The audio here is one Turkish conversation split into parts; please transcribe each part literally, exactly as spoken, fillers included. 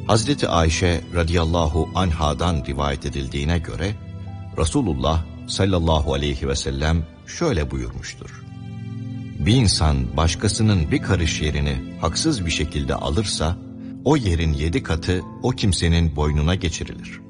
Hazreti Ayşe radıyallahu anhadan rivayet edildiğine göre Resulullah sallallahu aleyhi ve sellem şöyle buyurmuştur: Bir insan başkasının bir karış yerini haksız bir şekilde alırsa, o yerin yedi katı o kimsenin boynuna geçirilir.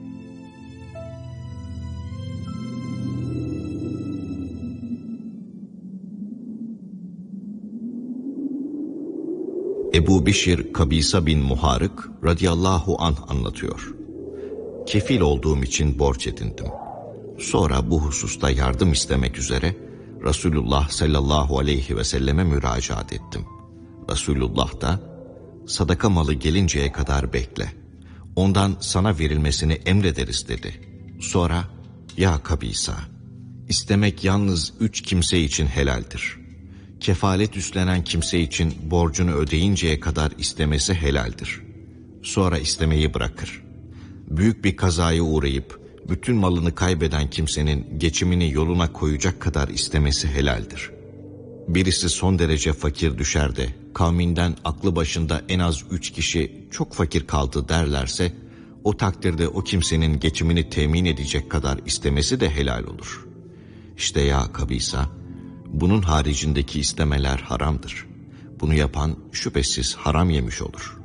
Ebu Bişir Kabisa bin Muharık radıyallahu anh anlatıyor. Kefil olduğum için borç edindim. Sonra bu hususta yardım istemek üzere Resulullah sallallahu aleyhi ve selleme müracaat ettim. Resulullah da, sadaka malı gelinceye kadar bekle, ondan sana verilmesini emrederiz dedi. Sonra, ya Kabisa, istemek yalnız üç kimse için helaldir. Kefalet üstlenen kimse için borcunu ödeyinceye kadar istemesi helaldir. Sonra istemeyi bırakır. Büyük bir kazaya uğrayıp bütün malını kaybeden kimsenin geçimini yoluna koyacak kadar istemesi helaldir. Birisi son derece fakir düşer de kavminden aklı başında en az üç kişi çok fakir kaldı derlerse, o takdirde o kimsenin geçimini temin edecek kadar istemesi de helal olur. İşte ya Kabisa, bunun haricindeki istemeler haramdır. Bunu yapan şüphesiz haram yemiş olur.